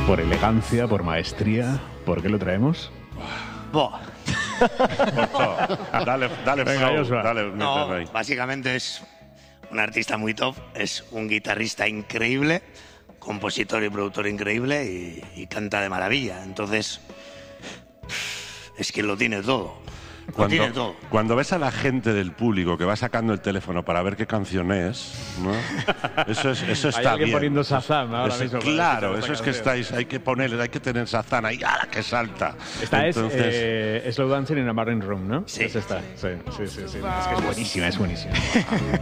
por elegancia, por maestría. ¿Por qué lo traemos? Buah. Dale, Venga, flow, Joshua. dale, No, mételo ahí. básicamente es un artista muy top, es un guitarrista increíble, compositor y productor increíble y canta de maravilla. Entonces, es que lo tiene todo. Lo tiene todo. Cuando ves a la gente del público que va sacando el teléfono para ver qué canción es, ¿no? Eso está Hay alguien bien. poniendo Shazam ahora Eso- mismo para claro, escuchar eso es esta que canción. hay que ponerle, hay que tener Shazam ahí, ¡ala, que salta! Esta Entonces, es Slow Dancing in a Marine Room, ¿no? Sí. Es esta. Sí. Es que es buenísima, es buenísima.